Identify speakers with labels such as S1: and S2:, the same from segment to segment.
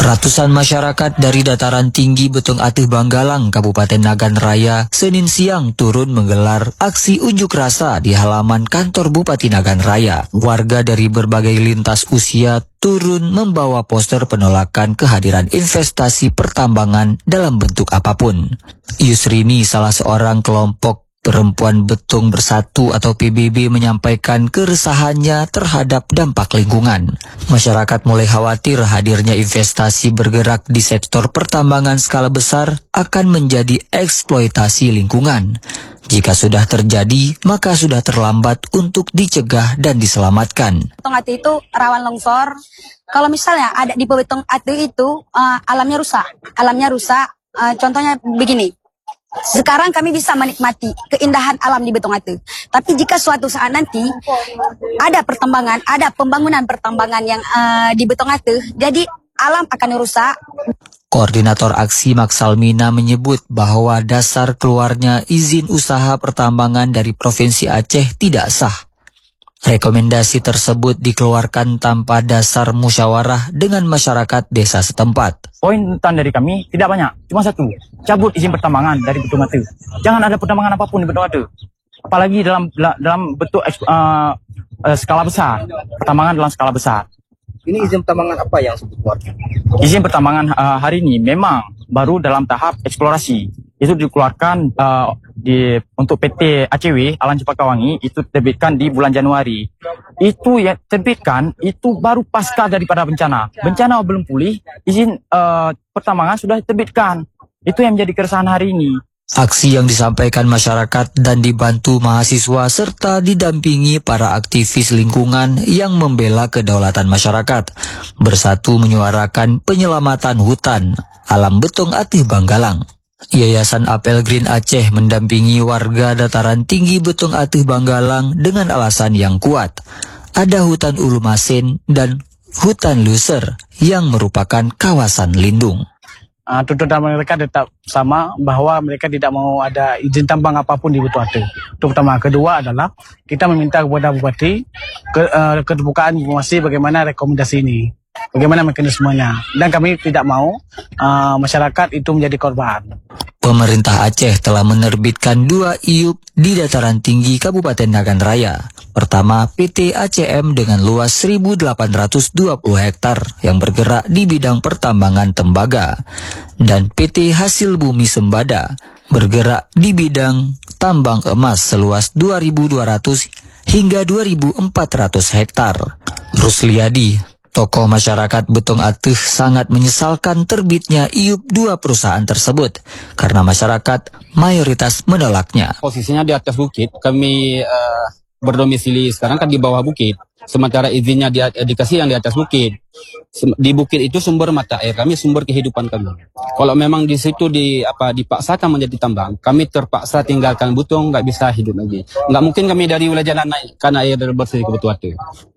S1: Ratusan masyarakat dari dataran tinggi Betung Atih Banggalang, Kabupaten Nagan Raya, Senin siang turun menggelar aksi unjuk rasa di halaman kantor Bupati Nagan Raya. Warga dari berbagai lintas usia turun membawa poster penolakan kehadiran investasi pertambangan dalam bentuk apapun. Yusrini, salah seorang kelompok Perempuan Betung Bersatu atau PBB, menyampaikan keresahannya terhadap dampak lingkungan. Masyarakat mulai khawatir hadirnya investasi bergerak di sektor pertambangan skala besar akan menjadi eksploitasi lingkungan. Jika sudah terjadi, maka sudah terlambat untuk dicegah dan diselamatkan.
S2: Betung Atih itu rawan longsor. Kalau misalnya ada di Betung Atih itu alamnya rusak. Contohnya begini. Sekarang kami bisa menikmati keindahan alam di Betung Atih. Tapi jika suatu saat nanti ada pembangunan pertambangan yang di Betung Atih, jadi alam akan rusak.
S1: Koordinator aksi Maksalmina menyebut bahwa dasar keluarnya izin usaha pertambangan dari Provinsi Aceh tidak sah. Rekomendasi tersebut dikeluarkan tanpa dasar musyawarah dengan masyarakat desa setempat.
S3: Poin tuntutan dari kami tidak banyak, cuma satu, cabut izin pertambangan dari Betung Atih. Jangan ada pertambangan apapun di Betung Atih, apalagi dalam bentuk skala besar, pertambangan dalam skala besar.
S4: Ini izin pertambangan apa yang dikeluarkan?
S3: Izin pertambangan hari ini memang baru dalam tahap eksplorasi. Itu dikeluarkan untuk PT ACW Alam Cempaka Wangi, itu terbitkan di bulan Januari. Itu yang terbitkan itu baru pasca daripada bencana. Bencana belum pulih, izin pertambangan sudah terbitkan. Itu yang menjadi keresahan hari ini.
S1: Aksi yang disampaikan masyarakat dan dibantu mahasiswa serta didampingi para aktivis lingkungan yang membela kedaulatan masyarakat bersatu menyuarakan penyelamatan hutan alam Betung Atih Banggalang. Yayasan Apel Green Aceh mendampingi warga dataran tinggi Betung Atih Banggalang dengan alasan yang kuat. Ada hutan Ulu Masin dan hutan Luser yang merupakan kawasan lindung.
S3: Tuntutan mereka tetap sama, bahwa mereka tidak mau ada izin tambang apapun di Betung Atih. Itu pertama. Kedua adalah kita meminta kepada Bupati keterbukaan informasi bagaimana rekomendasi ini, bagaimana mekanismenya, dan kami tidak mau masyarakat itu menjadi korban.
S1: Pemerintah Aceh telah menerbitkan 2 IUP di dataran tinggi Kabupaten Nagan Raya. Pertama, PT ACM dengan luas 1.820 hektar yang bergerak di bidang pertambangan tembaga, dan PT Hasil Bumi Sembada bergerak di bidang tambang emas seluas 2.200 hingga 2.400 hektar. Rusliadi, tokoh masyarakat Betung Atih, sangat menyesalkan terbitnya IUP 2 perusahaan tersebut karena masyarakat mayoritas menolaknya.
S5: Posisinya di atas bukit, kami berdomisili sekarang kan di bawah bukit. Sementara izinnya dikasih yang di atas bukit. Di bukit itu sumber mata air kami, sumber kehidupan kami. Kalau memang di situ dipaksakan menjadi tambang, kami terpaksa tinggalkan Betung, nggak bisa hidup lagi. Nggak mungkin kami dari wilayah jalan naikkan air bersih ke Betung Atih.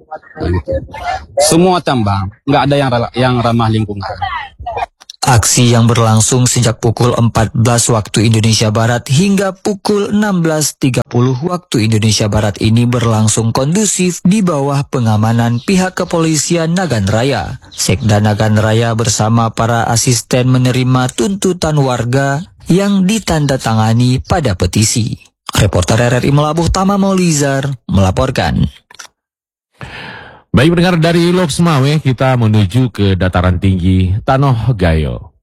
S5: Semua tambang, nggak ada yang ramah lingkungan.
S1: Aksi yang berlangsung sejak pukul 14 waktu Indonesia Barat hingga pukul 16.30 waktu Indonesia Barat ini berlangsung kondusif di bawah pengamanan pihak kepolisian Nagan Raya. Sekda Nagan Raya bersama para asisten menerima tuntutan warga yang ditandatangani pada petisi. Reporter RRI Melabuh Tama Maulizar melaporkan.
S6: Baik pendengar, dari Lok Semawe kita menuju ke dataran tinggi Tanoh Gayo.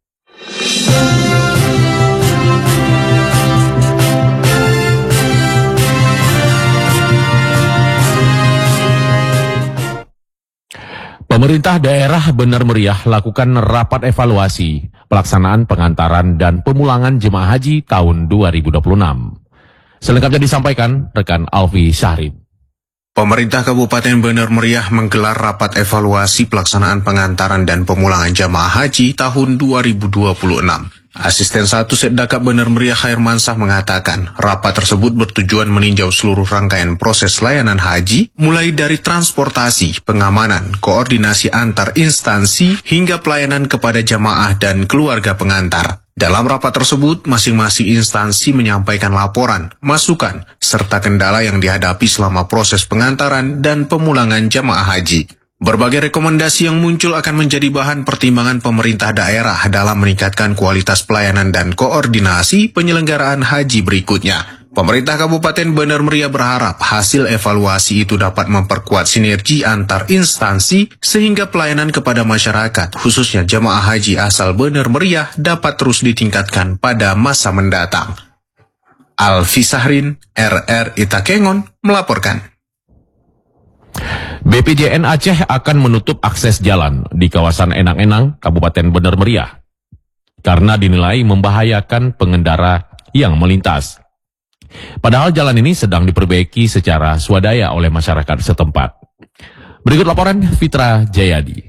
S6: Pemerintah daerah Bener Meriah lakukan rapat evaluasi pelaksanaan pengantaran dan pemulangan jemaah haji tahun 2026. Selengkapnya disampaikan rekan Alfi Syahrin.
S7: Pemerintah Kabupaten Bener Meriah menggelar rapat evaluasi pelaksanaan pengantaran dan pemulangan jamaah haji tahun 2026. Asisten 1 Setdakap Bener Meriah Khairmansah mengatakan, rapat tersebut bertujuan meninjau seluruh rangkaian proses layanan haji, mulai dari transportasi, pengamanan, koordinasi antar instansi, hingga pelayanan kepada jamaah dan keluarga pengantar. Dalam rapat tersebut, masing-masing instansi menyampaikan laporan, masukan, serta kendala yang dihadapi selama proses pengantaran dan pemulangan jamaah haji. Berbagai rekomendasi yang muncul akan menjadi bahan pertimbangan pemerintah daerah dalam meningkatkan kualitas pelayanan dan koordinasi penyelenggaraan haji berikutnya. Pemerintah Kabupaten Bener Meriah berharap hasil evaluasi itu dapat memperkuat sinergi antar instansi sehingga pelayanan kepada masyarakat, khususnya jemaah haji asal Bener Meriah, dapat terus ditingkatkan pada masa mendatang. Alfi Sahrin, RRI Takengon, melaporkan.
S6: BPJN Aceh akan menutup akses jalan di kawasan Enang-Enang, Kabupaten Bener Meriah, karena dinilai membahayakan pengendara yang melintas. Padahal jalan ini sedang diperbaiki secara swadaya oleh masyarakat setempat. Berikut laporan Fitra Jayadi.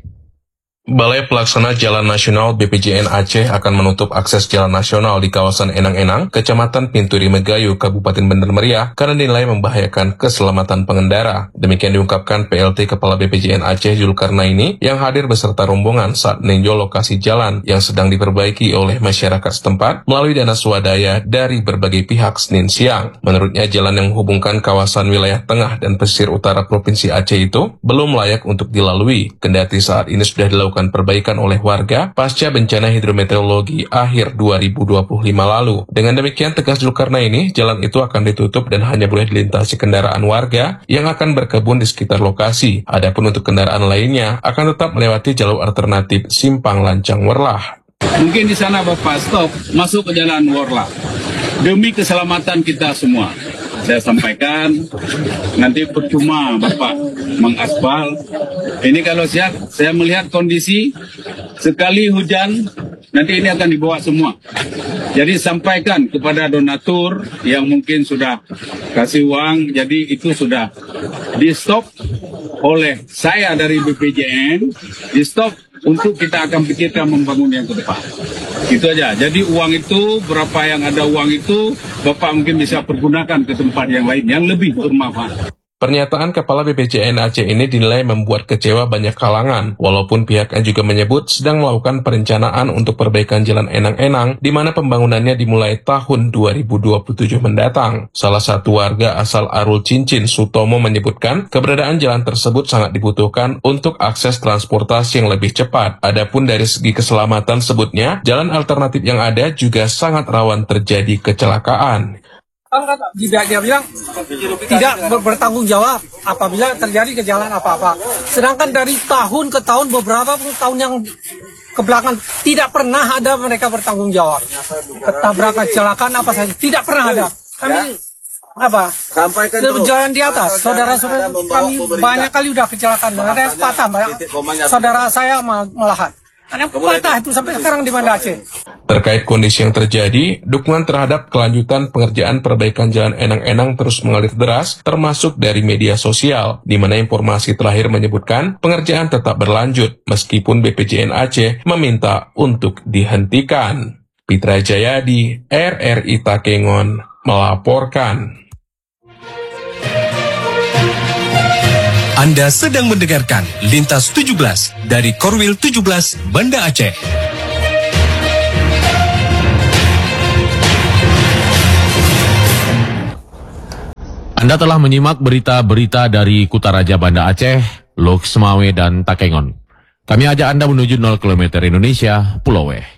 S8: Balai Pelaksana Jalan Nasional BPJN Aceh akan menutup akses jalan nasional di kawasan Enang-Enang, Kecamatan Pinturi Megayu, Kabupaten Bener Meriah, karena dinilai membahayakan keselamatan pengendara. Demikian diungkapkan PLT Kepala BPJN Aceh Zulkarnaini yang hadir beserta rombongan saat meninjau lokasi jalan yang sedang diperbaiki oleh masyarakat setempat melalui dana swadaya dari berbagai pihak Senin siang. Menurutnya, jalan yang menghubungkan kawasan wilayah tengah dan pesisir utara Provinsi Aceh itu belum layak untuk dilalui, kendati saat ini sudah dilakukan perbaikan oleh warga pasca bencana hidrometeorologi akhir 2025 lalu. Dengan demikian, tegas Zulkarnaini, jalan itu akan ditutup dan hanya boleh dilintasi kendaraan warga yang akan berkebun di sekitar lokasi. Adapun untuk kendaraan lainnya akan tetap melewati jalur alternatif Simpang Lancang Werlah.
S5: Mungkin di sana Bapak stop, masuk ke jalan Werlah. Demi keselamatan kita semua. Saya sampaikan, nanti percuma Bapak mengaspal. Ini kalau siap, saya melihat kondisi, sekali hujan, nanti ini akan dibawa semua. Jadi sampaikan kepada donatur yang mungkin sudah kasih uang, jadi itu sudah di-stop oleh saya dari BPJN, di-stop untuk kita akan pikirkan membangun yang ke depan. Itu aja. Jadi uang itu, berapa yang ada uang itu, Bapak mungkin bisa pergunakan ke tempat yang lain, yang lebih bermanfaat.
S8: Pernyataan Kepala BPJN Aceh ini dinilai membuat kecewa banyak kalangan, walaupun pihaknya juga menyebut sedang melakukan perencanaan untuk perbaikan jalan Enang-Enang, di mana pembangunannya dimulai tahun 2027 mendatang. Salah satu warga asal Arul Cincin, Sutomo, menyebutkan keberadaan jalan tersebut sangat dibutuhkan untuk akses transportasi yang lebih cepat. Adapun dari segi keselamatan sebutnya, jalan alternatif yang ada juga sangat rawan terjadi kecelakaan.
S9: Dia bilang tidak bertanggung jawab apabila terjadi kejadian apa-apa. Sedangkan dari tahun ke tahun, beberapa tahun yang ke belakang tidak pernah ada mereka bertanggung jawab. Ketabrakan, kecelakaan apa saja tidak pernah ada. Kami berjalan di atas. Saudara-saudara kami banyak kali udah kecelakaan. Ada yang patah, saudara saya malahan. Ada patah itu sampai sekarang di Banda Aceh.
S8: Terkait kondisi yang terjadi, dukungan terhadap kelanjutan pengerjaan perbaikan jalan Enang-Enang terus mengalir deras, termasuk dari media sosial, di mana informasi terakhir menyebutkan pengerjaan tetap berlanjut, meskipun BPJN Aceh meminta untuk dihentikan. Fitra Jayadi, RRI Takengon, melaporkan.
S10: Anda sedang mendengarkan Lintas 17 dari Korwil 17 Banda Aceh.
S6: Anda telah menyimak berita-berita dari Kutaraja Banda Aceh, Lok Semawe, dan Takengon. Kami ajak Anda menuju 0 km Indonesia, Pulau Weh.